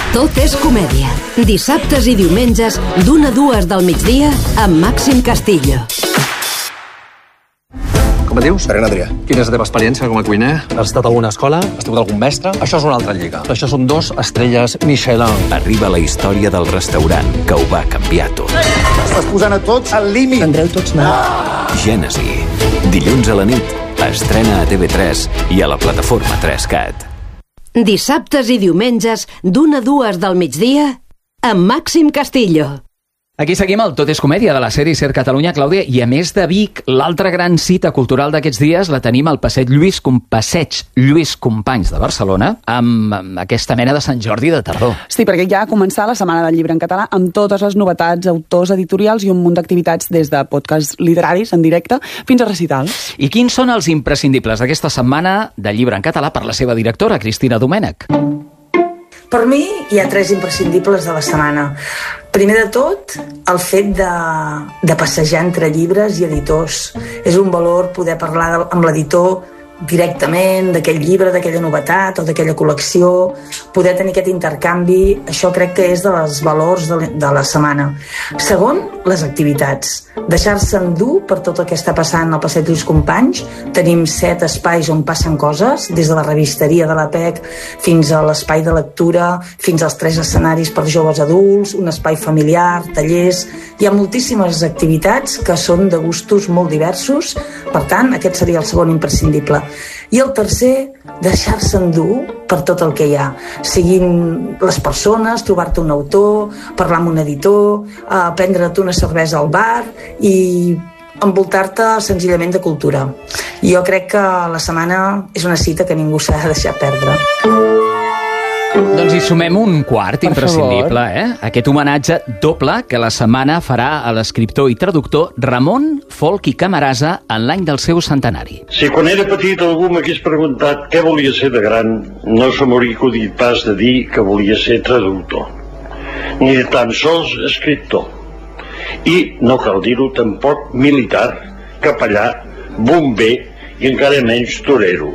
Tot és comèdia. Dissabtes i diumenges, d'1 a 2 del migdia, amb Màxim Castillo. Com et dius? Ferran Adrià. Quina és la teva experiència com a cuiner? Has estat a alguna escola? Has tingut algun mestre? Això és una altra lliga. Això són 2 estrelles Michelin. Arriba la història del restaurant que ho va canviar tot. Estàs posant a tots al límit. Tindreu tots mal. Gènesi. Dilluns a la nit. Estrena a TV3 i a la plataforma 3Cat. Dissabtes i diumenges, d'1 a 2 del migdia, amb Màxim Castillo. Aquí seguim el Tot és comèdia de la sèrie Ser Catalunya, Clàudia, i a més de Vic, l'altra gran cita cultural d'aquests dies la tenim al Passeig Lluís Companys de Barcelona, amb aquesta mena de Sant Jordi de tardor. Sí, perquè ja ha començat la Setmana del Llibre en Català amb totes les novetats, autors editorials i un munt d'activitats des de podcasts literaris en directe fins a recitals. I quins són els imprescindibles d'aquesta Setmana del Llibre en Català per la seva directora, Cristina Domènech? Per mi hi ha 3 imprescindibles de la setmana. Primer de tot, el fet de passejar entre llibres i editors. És un valor poder parlar amb l'editor directament d'aquell llibre, d'aquella novetat o d'aquella col·lecció, poder tenir aquest intercanvi, això crec que és dels valors de la setmana. Segon, les activitats. Deixar-se endur per tot el que està passant al Passeig Lluís Companys. Tenim 7 espais on passen coses, des de la revisteria de la PEC fins a l'espai de lectura, fins als 3 escenaris per joves adults, un espai familiar, tallers. Hi ha moltíssimes activitats que són de gustos molt diversos, per tant, aquest seria el segon imprescindible. I el tercer, deixar-se endur per tot el que hi ha. Siguin les persones, trobar-te un autor, parlar amb un editor, prendre't una cervesa al bar i envoltar-te senzillament de cultura. Jo crec que la setmana és una cita que ningú s'ha de deixar perdre. Doncs hi sumem un quart imprescindible, Aquest homenatge doble que la setmana farà a l'escriptor i traductor Ramon Folch i Camarasa en l'any del seu centenari. Si quan era petit algú m'hagués preguntat què volia ser de gran, no se m'hauria acudit pas de dir que volia ser traductor, ni tan sols escriptor. I no cal dir-ho tampoc militar, capellà, bomber i encara menys torero.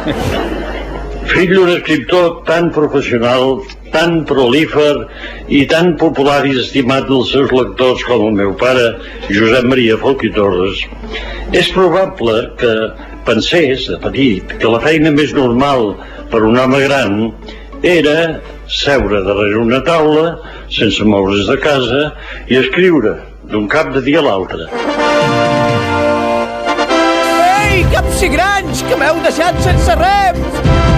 Fill d'un escriptor tan professional, tan prolífer i tan popular i estimat dels seus lectors com el meu pare, Josep Maria Folch i Torres, és probable que pensés, de petit, que la feina més normal per un home gran era seure darrere una taula, sense moure's de casa, i escriure d'un cap de dia a l'altre. Ei, capsigranys, que m'heu deixat sense rems!